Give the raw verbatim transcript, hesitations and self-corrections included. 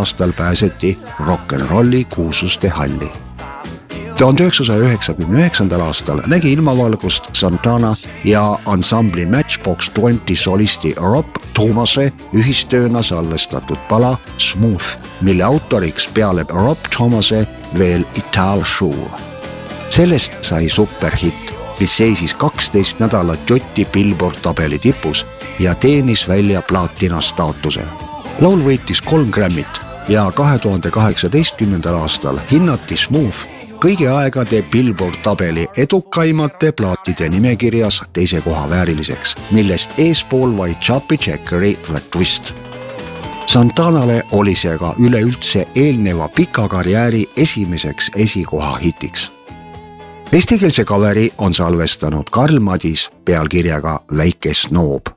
aastal pääseti rock'n'rolli kuulsuste halli. tuhande üheksasaja üheksakümne üheksandal aastal nägi ilmavalgust Santana ja ansambli Matchbox kakskümmend solisti Rob Thomase ühistööna salvestatud pala Smooth, mille autoriks peale Rob Thomase veel Ital Shure. Sellest sai superhitt, mis seisis kaksteist nädalat Jotti Billboard tabeli tipus ja teenis välja plaatina staatuse. Laul võitis kolm Grammit ja kahe tuhande kaheksateistkümnendal aastal hinnati Smooth kõigi aegade Billboard tabeli edukaimate plaatide nimekirjas teise koha vääriliseks, millest eespool vaid Chubby Checkeri The Twist. Santanale oli see aga üleüldse eelneva pika karjääri esimeseks esikoha hitiks. Eestikeelse kaveri on salvestanud Karl Madis pealkirjaga Väike snoob.